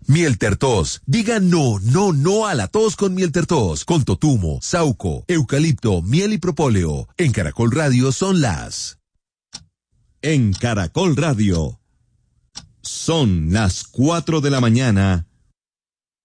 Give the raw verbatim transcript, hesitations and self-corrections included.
Miel Tertos. Diga no, no, no a la tos con Miel Tertos. Con totumo, sauco, eucalipto, miel y propóleo. En Caracol Radio son las... En Caracol Radio son las cuatro de la mañana